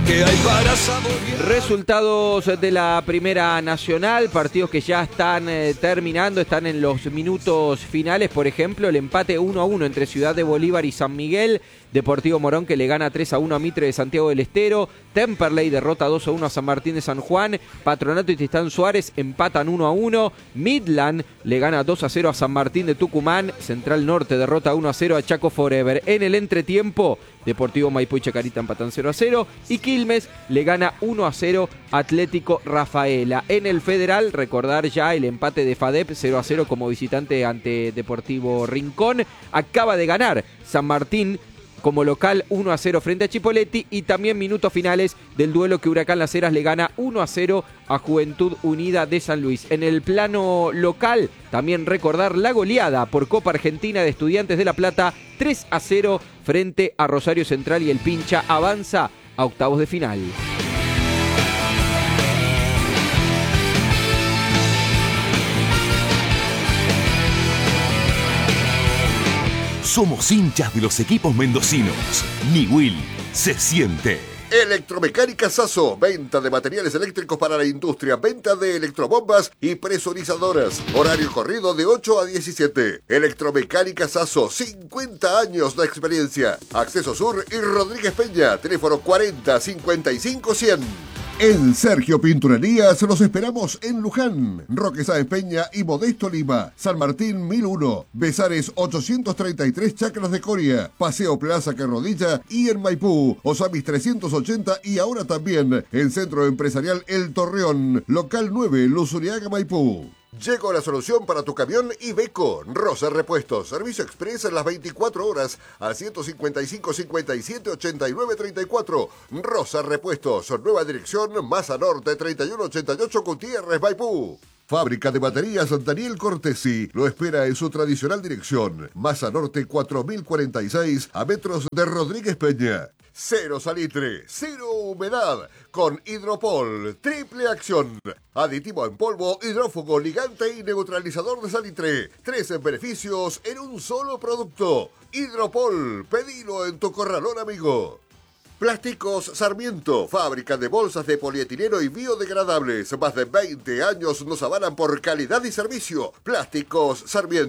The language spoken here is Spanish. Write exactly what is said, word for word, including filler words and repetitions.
que hay para saborear. Resultados de la Primera Nacional, partidos que ya están eh, terminando, están en los minutos finales. Por ejemplo, el empate uno a uno entre Ciudad de Bolívar y San Miguel. Deportivo Morón que le gana tres a uno a Mitre de Santiago del Estero. Temperley derrota dos a uno a San Martín de San Juan. Patronato y Tristán Suárez empatan uno a uno. Midland le gana dos a cero a San Martín de Tucumán. Central Norte derrota uno a cero a Chaco Forever. En el entretiempo, Deportivo Maipú y Chacarita empatan cero a cero. Y Quilmes le gana uno a cero a Atlético Rafaela. En el Federal, recordar ya el empate de FADEP cero a cero como visitante ante Deportivo Rincón. Acaba de ganar San Martín como local uno a cero frente a Chipoleti, y también minutos finales del duelo que Huracán Las Heras le gana uno a cero a Juventud Unida de San Luis. En el plano local, también recordar la goleada por Copa Argentina de Estudiantes de La Plata, tres a cero frente a Rosario Central, y el Pincha avanza a octavos de final. Somos hinchas de los equipos mendocinos. Niwil se siente. Electromecánica Sasso, venta de materiales eléctricos para la industria, venta de electrobombas y presurizadoras. Horario corrido de ocho a diecisiete. Electromecánica Sasso, cincuenta años de experiencia. Acceso Sur y Rodríguez Peña, teléfono cuarenta cincuenta y cinco cien. En Sergio Pinturerías los esperamos en Luján, Roque Sáenz Peña y Modesto Lima, San Martín mil uno, Besares ochocientos treinta y tres, Chacras de Coria, Paseo Plaza Carrodilla y en Maipú, Osamis trescientos ochenta y ahora también en Centro Empresarial El Torreón, local nueve, Luzuriaga, Maipú. Llegó la solución para tu camión Iveco. Rosa Repuestos. Servicio express en las veinticuatro horas al ciento cincuenta y cinco cincuenta y siete ochenta y nueve treinta y cuatro. Rosa Repuestos. Nueva dirección, Maza Norte treinta y uno ochenta y ocho, Gutiérrez, Maipú. Fábrica de baterías Daniel Cortesi lo espera en su tradicional dirección. Maza Norte cuatro mil cuarenta y seis, a metros de Rodríguez Peña. Cero salitre, cero humedad, con Hidropol, triple acción. Aditivo en polvo, hidrófugo, ligante y neutralizador de salitre. Tres beneficios en un solo producto. Hidropol, pedilo en tu corralón amigo. Plásticos Sarmiento, fábrica de bolsas de polietileno y biodegradables. Más de veinte años nos avalan por calidad y servicio. Plásticos Sarmiento.